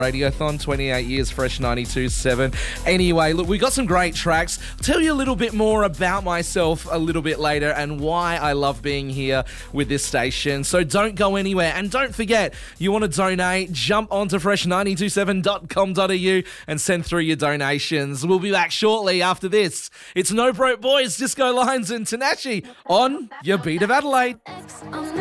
Radiothon, 28 years, Fresh 92.7. Anyway, look, we got some great tracks. I'll tell you a little bit more about myself a little bit later and why I love being here with this station. So don't go anywhere. And don't forget, you want to donate, jump onto fresh927.com.au and send through your donations. We'll be back shortly after this. It's No Broke Boys, Disco Lines and Tanashi on your Beat of Adelaide.